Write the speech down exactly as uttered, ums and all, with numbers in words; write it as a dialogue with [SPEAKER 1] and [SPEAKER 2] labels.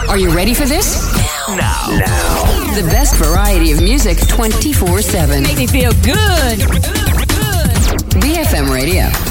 [SPEAKER 1] Are you ready for this?
[SPEAKER 2] Now. Now.
[SPEAKER 1] The best variety of music twenty-four seven.
[SPEAKER 3] Make me feel good. Good.
[SPEAKER 1] B F M Radio.